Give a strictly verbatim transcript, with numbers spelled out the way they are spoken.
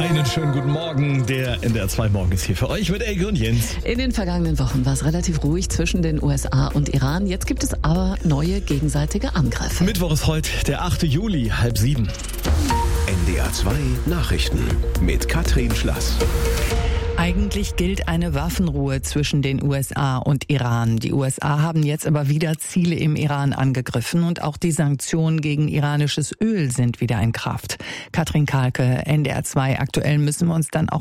Einen schönen guten Morgen. Der N D R zwei Morgen ist hier für euch mit Elke und Jens. In den vergangenen Wochen war es relativ ruhig zwischen den U S A und Iran. Jetzt gibt es aber neue gegenseitige Angriffe. Mittwoch ist heute der achte Juli, halb sieben. N D R zwei Nachrichten mit Katrin Schlass. Eigentlich gilt eine Waffenruhe zwischen den U S A und Iran. Die U S A haben jetzt aber wieder Ziele im Iran angegriffen und auch die Sanktionen gegen iranisches Öl sind wieder in Kraft. Katrin Kahlke, N D R zwei. Aktuell müssen wir uns dann auch